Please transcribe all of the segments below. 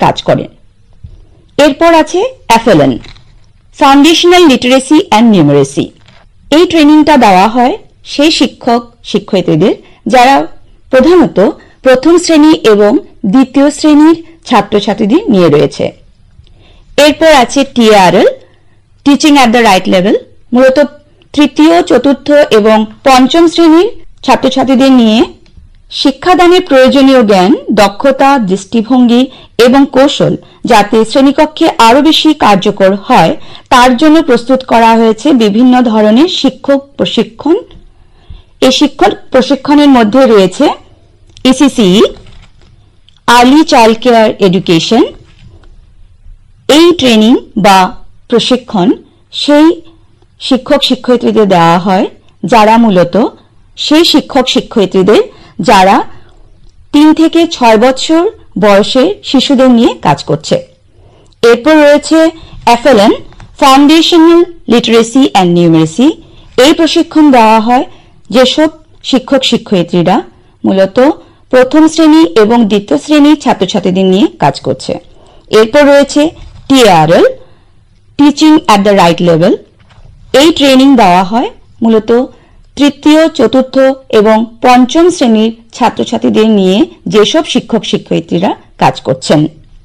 কাজ করেন। এরপর আছে FLN, foundational literacy and numeracy. এই ট্রেনিংটা দেওয়া হয় সেই শিক্ষক শিক্ষয়িত্রীদের যারা প্রধানত প্রথম শ্রেণী এবং দ্বিতীয় শ্রেণীর ছাত্রছাত্রীদের নিয়ে রয়েছে। এরপর আছে TARL, teaching at the right level, মূলত তৃতীয়, চতুর্থ এবং পঞ্চম শ্রেণীর ছাত্রছাত্রীদের নিয়ে শিক্ষাদানের প্রয়োজনীয় জ্ঞান, দক্ষতা, দৃষ্টিভঙ্গি এবং কৌশল যাতে শ্রেণীকক্ষে আরও বেশি কার্যকর হয় তার জন্য প্রস্তুত করা হয়েছে বিভিন্ন ধরনের শিক্ষক প্রশিক্ষণ। এই শিক্ষক প্রশিক্ষণের মধ্যে রয়েছে ECCE, early child care education. এই ট্রেনিং বা প্রশিক্ষণ সেই শিক্ষক শিক্ষয়িত্রীদের দেওয়া হয় যারা মূলত সেই শিক্ষক শিক্ষয়িত্রীদের যারা 3 থেকে 6 বছর বয়সের শিশুদের নিয়ে কাজ করছে। এরপর রয়েছে FLN, foundational literacy and numeracy. এই প্রশিক্ষণ দেওয়া হয় যেসব শিক্ষক শিক্ষয়িত্রীরা মূলত প্রথম শ্রেণী এবং দ্বিতীয় শ্রেণীর ছাত্রছাত্রীদের নিয়ে কাজ করছে। এরপর রয়েছে TARL, teaching at the right level. এই ট্রেনিং দেওয়া হয় মূলত তৃতীয়, চতুর্থ এবং পঞ্চম শ্রেণীর ছাত্রছাত্রীদের নিয়ে যেসব শিক্ষক শিক্ষয়িত্রীরা কাজ করছেন।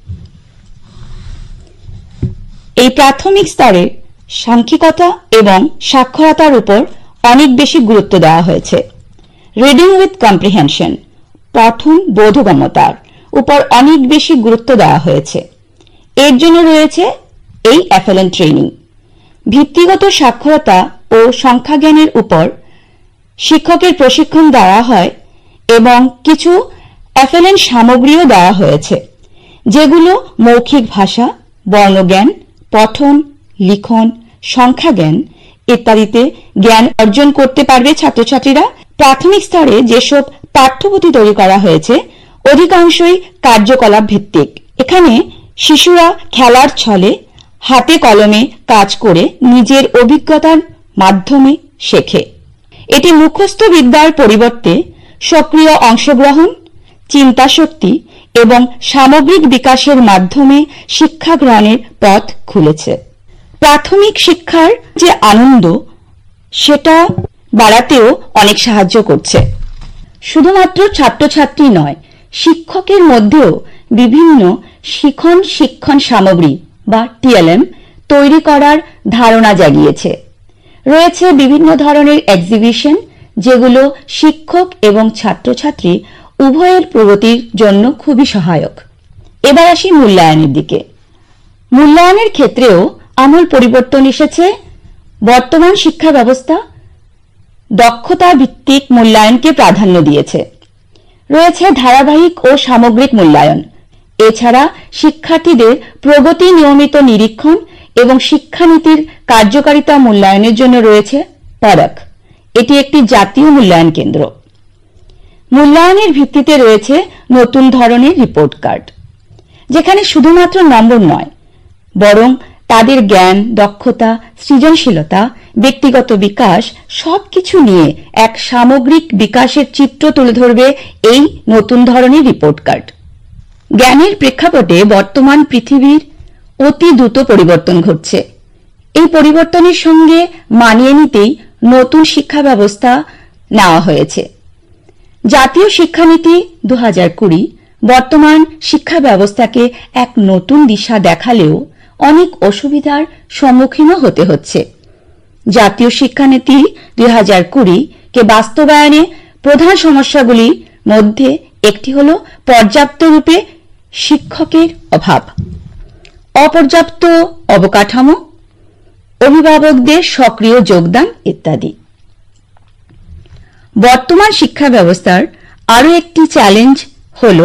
এই প্রাথমিক স্তরে সাংখ্যিকতা এবং সাক্ষরতার উপর অনেক বেশি গুরুত্ব দেওয়া হয়েছে। রিডিং উইথ কম্প্রিহেনশন, পঠন বোধগম্যতার উপর অনেক বেশি গুরুত্ব দেওয়া হয়েছে। এর জন্য রয়েছে এই FLN ট্রেনিং। ভিত্তিগত সাক্ষরতা ও সংখ্যাজ্ঞানের উপর শিক্ষকের প্রশিক্ষণ দেওয়া হয় এবং কিছু FLN সামগ্রীও দেওয়া হয়েছে যেগুলো মৌখিক ভাষা, বর্ণজ্ঞান, পঠন, লিখন, সংখ্যাজ্ঞান ইত্যাদিতে জ্ঞান অর্জন করতে পারবে ছাত্রছাত্রীরা। প্রাথমিক স্তরে যেসব পাঠ্যপুথি তৈরি করা হয়েছে অধিকাংশই কার্যকলাপ ভিত্তিক। এখানে শিশুরা খেলার ছলে হাতে কলমে কাজ করে নিজের অভিজ্ঞতার মাধ্যমে শেখে। এটি মুখস্থ বিদ্যার পরিবর্তে সক্রিয় অংশগ্রহণ, চিন্তাশক্তি এবং সামগ্রিক বিকাশের মাধ্যমে শিক্ষা গ্রহণের পথ খুলেছে। প্রাথমিক শিক্ষার যে আনন্দ সেটা বাড়াতেও অনেক সাহায্য করছে। শুধুমাত্র ছাত্রছাত্রী নয়, শিক্ষকের মধ্যেও বিভিন্ন শিক্ষণ সামগ্রী বা TLM তৈরি করার ধারণা জাগিয়েছে। রয়েছে বিভিন্ন ধরনের এক্সিবিশন যেগুলো শিক্ষক এবং ছাত্রছাত্রী উভয়ের প্রগতির জন্য খুবই সহায়ক। এবার আসি মূল্যায়নের দিকে। মূল্যায়নের ক্ষেত্রেও আমূল পরিবর্তন এসেছে। বর্তমান শিক্ষা ব্যবস্থা দক্ষতা ভিত্তিক মূল্যায়নকে প্রাধান্য দিয়েছে। রয়েছে ধারাবাহিক ও সামগ্রিক মূল্যায়ন। এছাড়া শিক্ষার্থীদের প্রগতি নিয়মিত নিরীক্ষণ এবং শিক্ষানীতির কার্যকারিতা মূল্যায়নের জন্য রয়েছে পরখ। এটি একটি জাতীয় মূল্যায়ন কেন্দ্র। মূল্যায়নের ভিত্তিতে রয়েছে নতুন ধরনের রিপোর্ট কার্ড, যেখানে শুধুমাত্র নম্বর নয় বরং তাদের জ্ঞান, দক্ষতা, সৃজনশীলতা, ব্যক্তিগত বিকাশ সবকিছু নিয়ে এক সামগ্রিক বিকাশের চিত্র তুলে ধরবে এই নতুন ধরনের রিপোর্ট কার্ড। জ্ঞানের প্রেক্ষাপটে বর্তমান পৃথিবীর অতি দ্রুত পরিবর্তন ঘটছে। এই পরিবর্তনের সঙ্গে মানিয়ে নিতেই নতুন শিক্ষা ব্যবস্থা নেওয়া হয়েছে। জাতীয় শিক্ষানীতি 2020 বর্তমান শিক্ষা ব্যবস্থাকে এক নতুন দিশা দেখালেও অনেক অসুবিধার সম্মুখীনও হতে হচ্ছে। জাতীয় শিক্ষানীতি 2020 কে বাস্তবায়নে প্রধান সমস্যাগুলির মধ্যে একটি হল পর্যাপ্ত রূপে শিক্ষকের অভাব, অপর্যাপ্ত অবকাঠামো, অভিভাবকদের সক্রিয় যোগদান ইত্যাদি। বর্তমান শিক্ষা ব্যবস্থার আরও একটি চ্যালেঞ্জ হল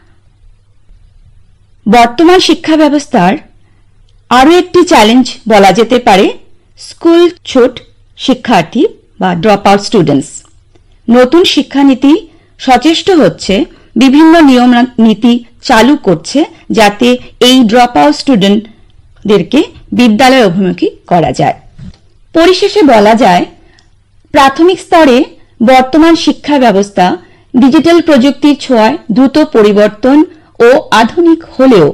বলা যেতে পারে স্কুল ছুট শিক্ষার্থী বা ড্রপ আউট স্টুডেন্টস। নতুন শিক্ষানীতি সচেষ্ট হচ্ছে বিভিন্ন নিয়ম নীতি চালু করছে যাতে এই ড্রপ আউট স্টুডেন্টদেরকে বিদ্যালয় অভিমুখী করা যায়। পরিশেষে বলা যায়, প্রাথমিক স্তরে বর্তমান শিক্ষা ব্যবস্থা ডিজিটাল প্রযুক্তির ছোঁয়ায় দ্রুত পরিবর্তন ও আধুনিক হলেও